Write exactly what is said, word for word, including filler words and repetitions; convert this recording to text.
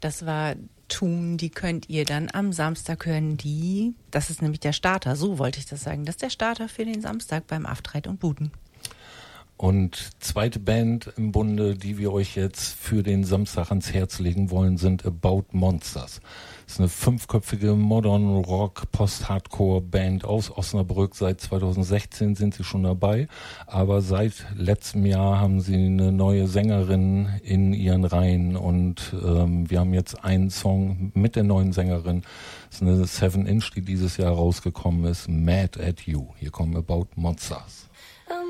Das war Tun, die könnt ihr dann am Samstag hören. Die, das ist nämlich der Starter, so wollte ich das sagen. Das ist der Starter für den Samstag beim Aftreit und Buden. Und zweite Band im Bunde, die wir euch jetzt für den Samstag ans Herz legen wollen, sind About Monsters. Das ist eine fünfköpfige Modern Rock Post-Hardcore Band aus Osnabrück. Seit zweitausendsechzehn sind sie schon dabei, aber seit letztem Jahr haben sie eine neue Sängerin in ihren Reihen und ähm, wir haben jetzt einen Song mit der neuen Sängerin. Das ist eine seven inch, die dieses Jahr rausgekommen ist, Mad at You. Hier kommen About Monsters. Oh,